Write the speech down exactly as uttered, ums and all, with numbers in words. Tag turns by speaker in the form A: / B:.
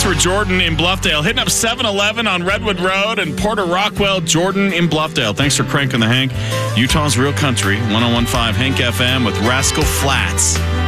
A: for Jordan in Bluffdale. Hitting up seven eleven on Redwood Road and Porter Rockwell, Jordan in Bluffdale. Thanks for cranking the Hank. Utah's Real Country, one oh one point five Hank F M with Rascal Flatts.